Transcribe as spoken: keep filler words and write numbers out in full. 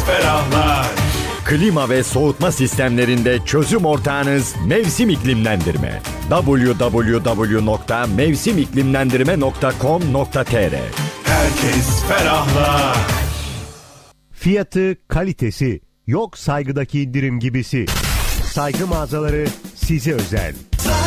ferahlar. Klima ve soğutma sistemlerinde çözüm ortağınız Mevsim İklimlendirme. double-u double-u double-u nokta mevsim iklimlendirme nokta com nokta tr. Herkes ferahlar. Fiyatı, kalitesi, yok saygıdaki indirim gibisi. Saygı mağazaları size özel.